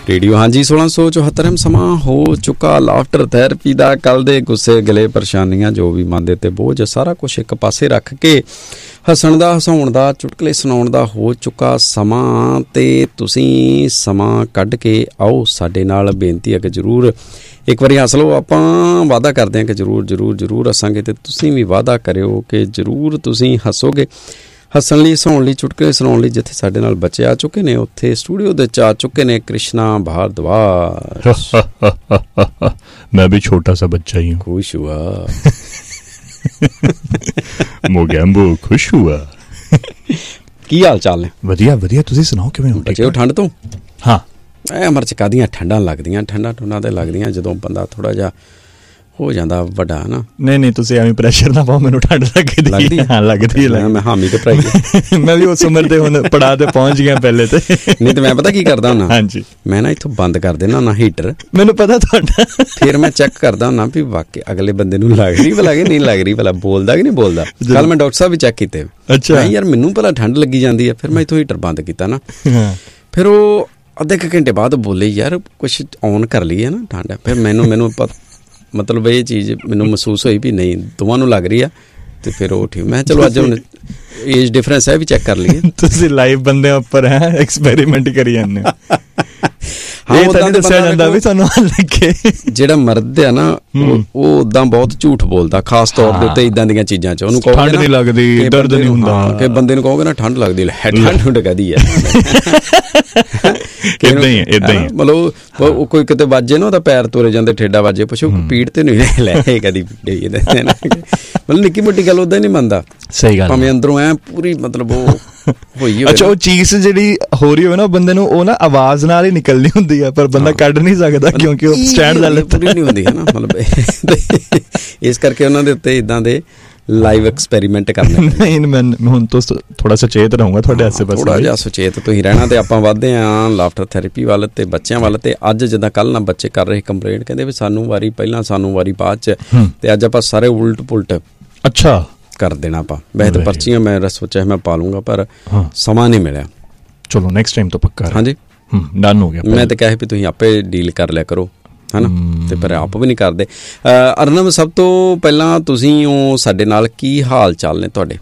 Radio. ਹਾਂਜੀ 1674 ਸਮਾਂ ਹੋ ਚੁੱਕਾ ਲਾਫਟਰ ਥੈਰੇਪੀ ਦਾ। ਕੱਲ ਦੇ ਗੁੱਸੇ ਗਿਲੇ ਪਰੇਸ਼ਾਨੀਆਂ ਜੋ ਵੀ ਮਨ ਦੇ ਉੱਤੇ ਬੋਝ ਸਾਰਾ ਕੁਛ ਇੱਕ ਪਾਸੇ ਰੱਖ ਕੇ ਹੱਸਣ ਦਾ ਹਸਾਉਣ ਦਾ ਚੁਟਕਲੇ ਸੁਣਾਉਣ ਦਾ ਹੋ ਚੁੱਕਾ ਸਮਾਂ। ਤੇ ਤੁਸੀਂ ਸਮਾਂ ਕੱਢ ਕੇ ਆਓ ਸਾਡੇ ਨਾਲ। ਬੇਨਤੀ ਹੈ ਕਿ ਜ਼ਰੂਰ ਇੱਕ ਵਾਰੀ ਹੱਸ ਲਓ। ਆਪਾਂ ਵਾਅਦਾ ਕਰਦੇ ਹਾਂ ਕਿ ਜ਼ਰੂਰ ਹੱਸਾਂਗੇ ਤੇ ਤੁਸੀਂ ਵੀ ਵਾਅਦਾ ਕਰਿਓ ਕਿ ਜ਼ਰੂਰ ਤੁਸੀਂ ਹੱਸੋਗੇ। ਹੱਸਣ ਲਈ ਹਸਾਉਣ ਲਈ ਚੁਟਕਲੇ ਸੁਣਾਉਣ ਲਈ ਜਿੱਥੇ ਸਾਡੇ ਨਾਲ ਬੱਚੇ ਆ ਚੁੱਕੇ ਨੇ ਉੱਥੇ ਸਟੂਡੀਓ ਦੇ ਚ ਆ ਚੁੱਕੇ ਨੇ ਕ੍ਰਿਸ਼ਨਾ भारद्वाज। मैं भी छोटा सा बच्चा ही हूँ। खुश हुआ मोगैम्बो खुश हुआ। ਕੀ ਹਾਲ ਚਾਲ ਨੇ? ਵਧੀਆ ਵਧੀਆ, ਤੁਸੀਂ ਸੁਣਾਓ ਕਿਵੇਂ ਹੋ? ਬਚੇ ਹੋ ਠੰਡ ਤੋਂ? ਹਾਂ, ਇਹ ਅਮਰ ਚਕਾ ਦੀਆਂ ਠੰਡਾਂ ਲੱਗਦੀਆਂ, ਠੰਡਾਂ ਠੁੰਡਾਂ ਤੇ ਲੱਗਦੀਆਂ ਜਦੋਂ ਬੰਦਾ ਥੋੜਾ ਜਿਹਾ ਹੋ ਜਾਂਦਾ ਵੱਡਾ ਨਾ। ਨਹੀਂ ਤੁਸੀਂ ਐਵੇਂ ਪ੍ਰੈਸ਼ਰ ਨਾ ਪਾਓ, ਮੈਨੂੰ ਠੰਡ ਲੱਗਦੀ। ਹਾਂ ਲੱਗਦੀ ਹੈ। ਮੈਂ ਹਾਮੀ ਤੇ ਭਰਾਈ ਮੈਂ ਵੀ ਉਸ ਉਮਰ ਤੇ ਹੁਣ ਪੜਾਅ ਤੇ ਪਹੁੰਚ ਗਿਆ ਪਹਿਲੇ ਤੇ। ਨਹੀਂ ਤੇ ਮੈਂ ਪਤਾ ਕੀ ਕਰਦਾ ਹੁੰਦਾ? ਹਾਂਜੀ, ਮੈਂ ਨਾ ਇੱਥੋਂ ਬੰਦ ਕਰ ਦੇਣਾ ਨਾ ਹੀਟਰ। ਮੈਨੂੰ ਪਤਾ ਤੁਹਾਡਾ। ਫਿਰ ਮੈਂ ਚੈੱਕ ਕਰਦਾ ਹੁੰਦਾ ਵੀ ਵਾਕਈ ਅਗਲੇ ਬੰਦੇ ਨੂੰ ਲੱਗ ਰਹੀ ਭਲਾ ਕਿ ਨਹੀਂ ਲੱਗ ਰਹੀ, ਭਲਾ ਬੋਲਦਾ ਕਿ ਨਹੀਂ ਬੋਲਦਾ। ਕੱਲ ਮੈਂ ਡਾਕਟਰ ਸਾਹਿਬ ਵੀ ਚੈੱਕ ਕੀਤੇ। ਅੱਛਾ ਯਾਰ ਮੈਨੂੰ ਭਲਾ ਠੰਡ ਲੱਗੀ ਜਾਂਦੀ ਹੈ। ਫਿਰ ਮੈਂ ਇੱਥੋਂ ਹੀਟਰ ਬੰਦ ਕੀਤਾ ਨਾ। ਫਿਰ ਉਹ ਅੱਧੇ ਕੁ ਘੰਟੇ ਬਾਅਦ ਬੋਲੇ ਯਾਰ ਕੁਛ ਔਨ ਕਰ ਲਈ ਹੈ ਨਾ ਠੰਡ। ਫਿਰ ਮੈਨੂੰ ਮਤਲਬ ਇਹ ਚੀਜ਼ ਮੈਨੂੰ ਮਹਿਸੂਸ ਹੋਈ ਵੀ ਨਹੀਂ ਦੋਵਾਂ ਨੂੰ ਲੱਗ ਰਹੀ ਆ। ਤੇ ਫਿਰ ਉਹ ਠੀਕ ਮੈਂ ਚਲੋ ਅੱਜ ਹੁਣ ਏਜ ਡਿਫਰੈਂਸ ਹੈ ਵੀ ਚੈੱਕ ਕਰ ਲਈਏ। ਤੁਸੀਂ ਲਾਈਵ ਬੰਦੇ ਉੱਪਰ ਹੈ ਐਕਸਪੈਰੀਮੈਂਟ ਕਰੀ ਜਾਂਦੇ ਹੋ। ਹਾਂ ਉਹ ਦੱਸਿਆ ਜਾਂਦਾ ਵੀ ਸਾਨੂੰ ਲੱਗੇ ਜਿਹੜਾ ਮਰਦ ਆ ਨਾ ਉਹ ਉਦਾਂ ਬਹੁਤ ਝੂਠ ਬੋਲਦਾ ਖਾਸ ਤੌਰ ਦੇ ਉੱਤੇ ਇਦਾਂ ਦੀਆਂ ਚੀਜ਼ਾਂ 'ਚ। ਉਹਨੂੰ ਠੰਡ ਨਹੀਂ ਲੱਗਦੀ, ਦਰਦ ਨਹੀਂ ਹੁੰਦਾ। ਕਿ ਬੰਦੇ ਨੂੰ ਕਹੋਗੇ ਨਾ ਠੰਡ ਲੱਗਦੀ, ਠੰਡ ਕਹਦੀ ਹੈ। ਏਦਾਂ ਹੀ ਮਤਲਬ ਉਹ ਕੋਈ ਕਿਤੇ ਵੱਜੇ ਨਾ ਉਹਦਾ ਪੈਰ ਤੁਰੇ ਜਾਂਦੇ ਠੇਡਾ ਵੱਜੇ ਪੁੱਛੋ ਪੀੜ ਤੇ ਨਹੀਂ ਲੈ ਕਦੀ ਪੀੜ ਮਤਲਬ ਨਿੱਕੀ ਮੋਟੀ ਗੱਲ ਉਦਾਂ ਹੀ ਨਹੀਂ ਮੰਨਦਾ। ਸਹੀ ਗੱਲ, ਭਾਵੇਂ ਅੰਦਰੋਂ ਐ ਪੂਰੀ ਮਤਲਬ ਉਹ ਹੋਈ। ਅੱਛਾ ਉਹ ਚੀਜ਼ ਜਿਹੜੀ ਹੋ ਰਹੀ ਹੋਵੇ ਨਾ ਬੰਦੇ ਨੂੰ ਉਹ ਨਾ ਆਵਾਜ਼ ਨਾਲ ਹੀ ਨਿਕਲਣੀ ਹੁੰਦੀ ਆ ਪਰ ਬੰਦਾ ਕੱਢ ਨਹੀਂ ਸਕਦਾ ਕਿਉਂਕਿ ਉਹ ਸਟੈਂਡ ਨਾਲ ਪੂਰੀ ਨਹੀਂ ਹੁੰਦੀ ਹੈ ਨਾ। ਮਤਲਬ ਇਸ ਕਰਕੇ ਉਹਨਾਂ ਦੇ ਉੱਤੇ ਇਦਾਂ ਦੇ ਲਾਈਵ ਐਕਸਪੈਰੀਮੈਂਟ ਕਰਨੇ। ਨਹੀਂ ਮੈਂ ਹੁਣ ਤੋਂ ਥੋੜਾ ਸੁਚੇਤ ਰਹੂੰਗਾ ਤੁਹਾਡੇ ਆਸੇ ਪਾਸੇ। ਥੋੜਾ ਜਿਹਾ ਸੁਚੇਤ ਤੁਸੀਂ ਰਹਿਣਾ। ਤੇ ਆਪਾਂ ਵੱਧਦੇ ਹਾਂ ਲਾਫਟਰ ਥੈਰੇਪੀ ਵੱਲ ਤੇ ਬੱਚਿਆਂ ਵੱਲ। ਤੇ ਅੱਜ ਜਿੱਦਾਂ ਕੱਲ ਨਾ ਬੱਚੇ ਕਰ ਰਹੇ ਕੰਪਲੇਂਟ, ਕਹਿੰਦੇ ਵੀ ਸਾਨੂੰ ਵਾਰੀ ਪਹਿਲਾਂ ਸਾਨੂੰ ਵਾਰੀ ਬਾਅਦ ਚ। ਤੇ ਅੱਜ ਆਪਾਂ ਸਾਰੇ ਉਲਟ ਪੁਲਟ ਅੱਛਾ ਕਰ ਦੇਣਾ ਆਪਾਂ। ਵੈਸੇ ਤਾਂ ਪਰਚੀਆਂ ਮੈਂ ਸੋਚਿਆ ਮੈਂ ਪਾ ਲੂੰਗਾ ਪਰ ਸਮਾਂ ਨਹੀਂ ਮਿਲਿਆ। ਚਲੋ ਨੈਕਸਟ ਟਾਈਮ ਤੋਂ ਪੱਕਾ। ਹਾਂਜੀ ਡਨ ਹੋ ਗਿਆ। ਮੈਂ ਤਾਂ ਕਿਹਾ ਵੀ ਤੁਸੀਂ ਆਪੇ ਡੀਲ ਕਰ ਲਿਆ ਕਰੋ ਹੈ ਨਾ। ਤੇ ਪਰ ਆਪ ਵੀ ਨਹੀਂ ਕਰਦੇ। ਅਰਨਬ ਸਭ ਤੋਂ ਪਹਿਲਾਂ ਤੁਸੀਂ ਉਹ ਸਾਡੇ ਨਾਲ ਕੀ ਹਾਲ ਚਾਲ ਨੇ ਤੁਹਾਡੇ?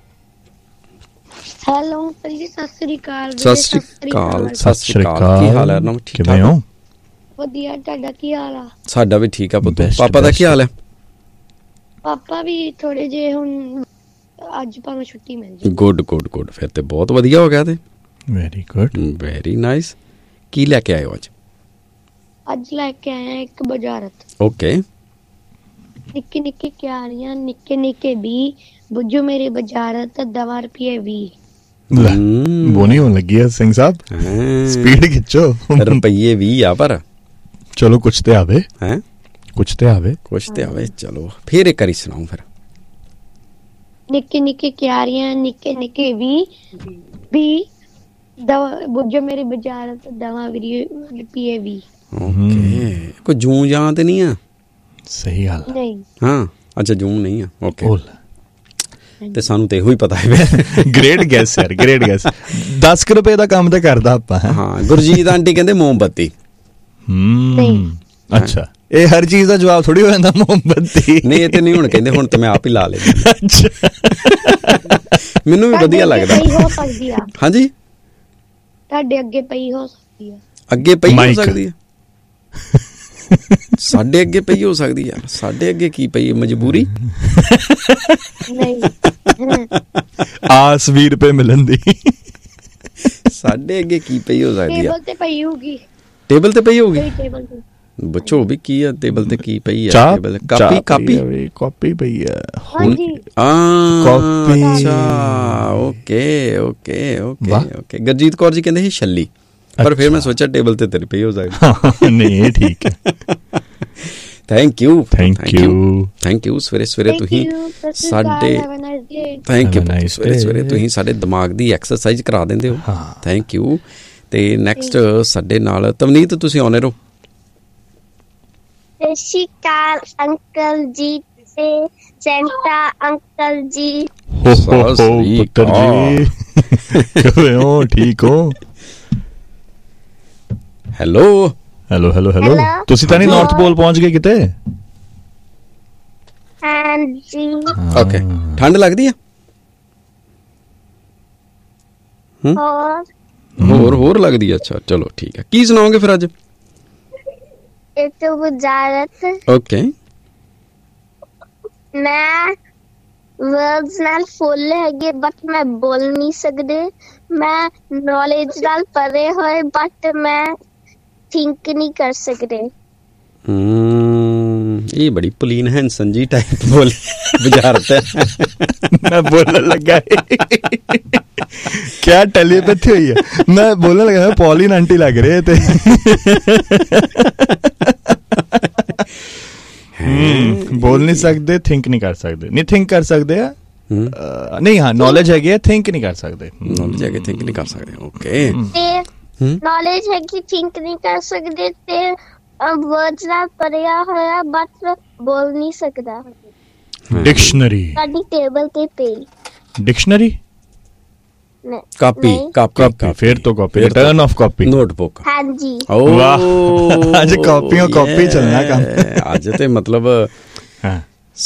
ਹੈਲੋ ਜੀ, ਸਤਿ ਸ੍ਰੀ ਅਕਾਲ। ਸਤਿ ਸ੍ਰੀ ਅਕਾਲ। ਸਤਿ ਸ੍ਰੀ ਅਕਾਲ। ਕੀ ਹਾਲ ਹੈ ਅਰਨਬ? ਠੀਕ ਠਾਕ ਹੋ? ਵਧੀਆ, ਤੁਹਾਡਾ ਕੀ ਹਾਲ ਆ? ਸਾਡਾ ਵੀ ਠੀਕ ਆ ਪੁੱਤ। ਪਾਪਾ ਦਾ ਕੀ ਹਾਲ ਹੈ? ਪਾਪਾ ਵੀ ਥੋੜੇ ਜਿਹੇ ਹੁਣ ਅੱਜ ਭਾਵੇਂ ਛੁੱਟੀ ਮਿਲ ਜਾਏ। ਗੁੱਡ ਗੁੱਡ ਗੁੱਡ, ਫਿਰ ਤੇ ਬਹੁਤ ਵਧੀਆ ਹੋ ਗਿਆ। ਤੇ ਵੈਰੀ ਗੁੱਡ, ਵੈਰੀ ਨਾਈਸ। ਕੀ ਲੈ ਕੇ ਆਏ ਹੋ ਅੱਜ? ਅੱਜ ਲੈ ਕੇ ਆਏ ਇੱਕ ਬੁਝਾਰਤ। ਓਕੇ। ਨਿੱਕੀ ਨਿੱਕੀ ਕਿਆਰੀਆਂ ਨਿੱਕੇ ਨਿੱਕੇ ਵੀ ਬੁੱਝੋ ਮੇਰੀ ਬੁਝਾਰਤ 10 ਰੁਪਏ 20। ਬੋਨੀ ਹੋਣ ਲੱਗੀ ਹੈ ਸਿੰਘ ਸਾਹਿਬ। ਸਪੀਡ ਖਿੱਚੋ। ਰੁਪਈਏ 20 ਆ ਪਰ ਚਲੋ ਕੁਛ ਤੇ ਆਵੇ ਹੈ। ਕੁਛ ਤੇ ਆਵੇ ਚਲੋ ਫੇਰ ਇੱਕ ਵਾਰੀ ਸੁਣਾਓ ਫਿਰ। ਨਿੱਕੀ ਨਿੱਕੀ ਕਿਆਰੀਆਂ ਨਿੱਕੇ ਨਿੱਕੇ ਵੀ ਬੁੱਝੋ ਮੇਰੀ ਬੁਝਾਰਤ 10 ਰੁਪਏ 20। ਓਕੇ, ਕੋਈ ਜੂੰ ਜਾਂ ਤੇ ਨਹੀਂ ਆ? ਸਹੀ ਗੱਲ ਨਹੀਂ। ਹਾਂ ਅੱਛਾ ਜੂੰ ਨਹੀਂ ਆ। ਓਕੇ ਤੇ ਸਾਨੂੰ ਤੇ ਇਹੋ ਹੀ ਪਤਾ ਹੈ। ਗ੍ਰੇਟ ਗੈਸ ਯਾਰ, ਗ੍ਰੇਟ ਗੈਸ। 10 ਰੁਪਏ ਦਾ ਕੰਮ ਤੇ ਕਰਦਾ ਆਪਾਂ। ਹਾਂ ਗੁਰਜੀਤ ਆਂਟੀ ਕਹਿੰਦੇ ਮੋਮਬੱਤੀ। ਅੱਛਾ ਇਹ ਹਰ ਚੀਜ਼ ਦਾ ਜਵਾਬ ਥੋੜੀ ਹੋ ਜਾਂਦਾ ਮੋਮਬੱਤੀ। ਨਹੀਂ ਇਹ ਤੇ ਨਹੀਂ ਹੁਣ ਕਹਿੰਦੇ, ਹੁਣ ਤੇ ਮੈਂ ਆਪ ਹੀ ਲਾ ਲੈਂਦਾ। ਮੈਨੂੰ ਵੀ ਵਧੀਆ ਲੱਗਦਾ। ਹਾਂਜੀ ਤੁਹਾਡੇ ਅੱਗੇ ਪਈ ਹੋ ਸਕਦੀ ਆ। ਅੱਗੇ ਪਈ ਹੋ ਸਕਦੀ ਆ? ਸਾਡੇ ਅੱਗੇ ਪਈ ਹੋ ਸਕਦੀ ਆ? ਸਾਡੇ ਅੱਗੇ ਕੀ ਪਈ? ਮਜਬੂਰੀ? ਆਸ 20 ਰੁਪਏ ਮਿਲਣ ਦੀ। ਸਾਡੇ ਅੱਗੇ ਕੀ ਪਈ ਹੋ ਸਕਦੀ ਆ? ਟੇਬਲ ਤੇ ਪਈ ਹੋਊਗੀ। ਟੇਬਲ ਤੇ ਪਈ ਹੋਊਗੀ? ਬੱਚੋ ਵੀ ਕੀ ਆ ਟੇਬਲ ਤੇ? ਕੀ ਪਈ ਆ ਟੇਬਲ? ਕਾਪੀ ਪਈ ਆ। ਹਾਂਜੀ copy. Okay okay okay okay. Gurjeet Kaur ji ਕਹਿੰਦੇ ਸੀ ਛੱਲੀ, ਪਰ ਫਿਰ ਮੈਂ ਸੋਚਿਆ ਟੇਬਲ ਤੇ ਤੇਰੀ ਪਈ ਹੋ ਸਕਦੀ। ਨਹੀਂ ਇਹ ਠੀਕ ਹੈ। Thank you thank you. ਸਵੇਰੇ ਸਵੇਰੇ ਤੁਸੀਂ ਸਾਡੇ ਸਵੇਰੇ ਸਵੇਰੇ ਤੁਸੀਂ ਸਾਡੇ ਦਿਮਾਗ ਦੀ ਐਕਸਰਸਾਈਜ਼ ਕਰਾ ਦਿੰਦੇ ਹੋ। Thank you. ਤੇ ਨੈਕਸਟ ਸਾਡੇ ਨਾਲ ਤਵਨੀਤ ਤੁਸੀਂ ਆਉਣੇ ਰਹੋ। ਸਤਿ ਸ਼੍ਰੀ ਅਕਾਲ ਅੰਕਲ ਜੀ ਤੇ ਸੈਂਟਾ ਅੰਕਲ ਜੀ। ਪੁੱਤਰ ਜੀ ਕਿਵੇਂ ਹੋ? ਠੀਕ ਹੋ? ਹੈਲੋ ਹੈਲੋ ਹੈਲੋ ਹੈਲੋ, ਤੁਸੀਂ ਤਾਂ ਨਹੀਂ ਨਾਰਥ ਪੋਲ ਪਹੁੰਚ ਗਏ ਕਿਤੇ? ਹਾਂਜੀ। ਓਕੇ, ਠੰਡ ਲੱਗਦੀ ਆ? ਹੋਰ ਲੱਗਦੀ ਆ? ਅੱਛਾ ਚਲੋ ਠੀਕ ਹੈ। ਕੀ ਸੁਣਾਓਗੇ ਫਿਰ ਅੱਜ? ਇੱਕ ਬੁਝਾਰਤ। ਓਕੇ। ਮੈਂ ਵਰਡਸ ਨਾਲ ਫੁੱਲ ਹੈਗੇ ਬਟ ਮੈਂ ਬੋਲ ਨਹੀਂ ਸਕਦੇ। ਮੈਂ ਨੌਲੇਜ ਨਾਲ ਭਰੇ ਹੋਏ ਬਟ ਮੈਂ ਥਿੰਕ ਨਹੀਂ ਕਰ ਸਕਦੇ। ਇਹ ਬੜੀ ਪਲੀਨ ਹੈਂਸਨ ਜੀ ਟਾਈਪ ਬੋਲ ਬੁਝਾਰਤ ਹੈ। ਮੈਂ ਬੋਲਣ ਲੱਗਾ क्या टेलीपैथी हुई है? मैं बोलने लगा पॉलिन आंटी लग रहे थे। बोल नहीं सकते, थिंक नहीं कर सकते। नहीं थिंक कर सकते है नहीं, हाँ नॉलेज है, थिंक नहीं कर सकते। नॉलेज है, थिंक नहीं कर सकते। ओके, नॉलेज है कि थिंक नहीं कर सकते ते वर्ड्स ਨਾਲ ਭਰਿਆ ਹੋਇਆ ਬਟ ਬੋਲ ਨਹੀਂ ਸਕਦਾ। डिक्शनरी ਸਾਡੀ ਟੇਬਲ ਤੇ ਪਈ। डिक्शनरी ਕਾਪੀ ਫਿਰ ਤੋਂ copy, return of copy, notebook. ਹਾਂਜੀ। ਵਾਹ, ਅੱਜ ਕਾਪੀਆਂ ਕਾਪੀ ਚੱਲਣਾ ਕੰਮ ਅੱਜ ਤੇ ਮਤਲਬ